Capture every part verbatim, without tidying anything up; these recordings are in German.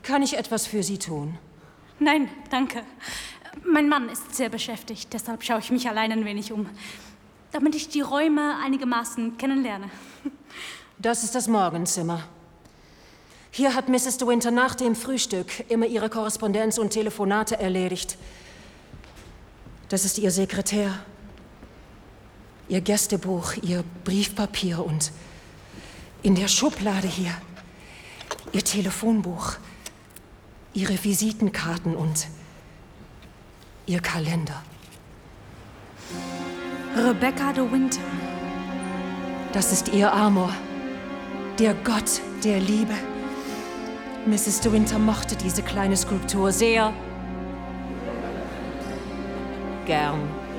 Kann ich etwas für Sie tun? Nein, danke. Mein Mann ist sehr beschäftigt, deshalb schaue ich mich allein ein wenig um, damit ich die Räume einigermaßen kennenlerne. Das ist das Morgenzimmer. Hier hat Misses De Winter nach dem Frühstück immer ihre Korrespondenz und Telefonate erledigt. Das ist ihr Sekretär, ihr Gästebuch, ihr Briefpapier und in der Schublade hier ihr Telefonbuch, ihre Visitenkarten und ihr Kalender. Rebecca De Winter. Das ist ihr Amor, der Gott der Liebe. Misses De Winter mochte diese kleine Skulptur sehr gern.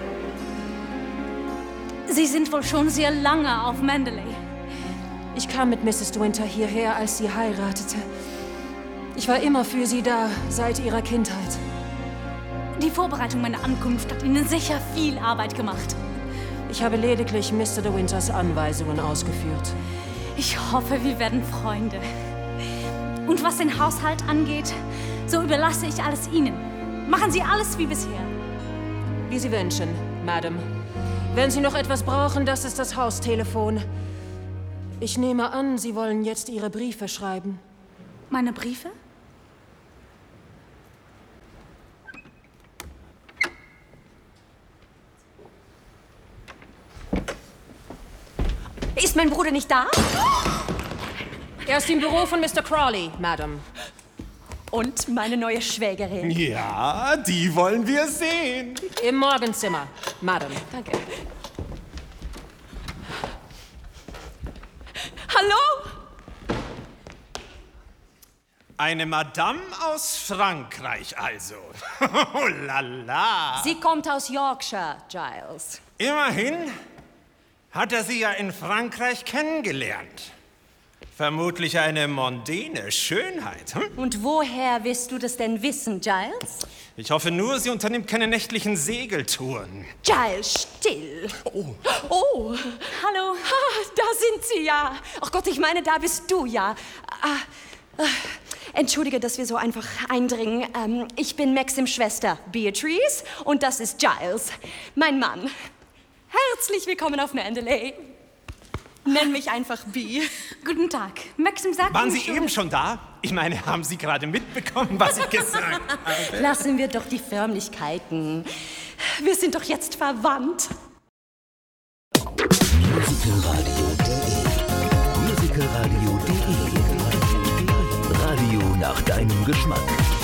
Sie sind wohl schon sehr lange auf Mandalay. Ich kam mit Misses De Winter hierher, als sie heiratete. Ich war immer für sie da, seit ihrer Kindheit. Die Vorbereitung meiner Ankunft hat Ihnen sicher viel Arbeit gemacht. Ich habe lediglich Mister De Winters Anweisungen ausgeführt. Ich hoffe, wir werden Freunde. Und was den Haushalt angeht, so überlasse ich alles Ihnen. Machen Sie alles wie bisher. Wie Sie wünschen, Madam. Wenn Sie noch etwas brauchen, das ist das Haustelefon. Ich nehme an, Sie wollen jetzt Ihre Briefe schreiben. Meine Briefe? Ist mein Bruder nicht da? Er ist im Büro von Mister Crawley, Madam. Und meine neue Schwägerin. Ja, die wollen wir sehen. Im Morgenzimmer, Madam. Danke. Hallo? Eine Madame aus Frankreich also. Oh la la. Sie kommt aus Yorkshire, Giles. Immerhin hat er sie ja in Frankreich kennengelernt. Vermutlich eine mondäne Schönheit. Hm? Und woher wirst du das denn wissen, Giles? Ich hoffe nur, sie unternimmt keine nächtlichen Segeltouren. Giles, still. Oh. Oh. Hallo. Ah, da sind sie ja. Ach Gott, ich meine, da bist du ja. Ah, ah, entschuldige, dass wir so einfach eindringen. Ähm, ich bin Maxims Schwester, Beatrice, und das ist Giles, mein Mann. Herzlich willkommen auf Mandalay. Nenn mich einfach Bee. Guten Tag. Maxim sagt Waren Ihnen Sie schon... eben schon da? Ich meine, haben Sie gerade mitbekommen, was ich gesagt habe? Lassen wir doch die Förmlichkeiten. Wir sind doch jetzt verwandt. Musicalradio.de Musicalradio.de Radio nach deinem Geschmack.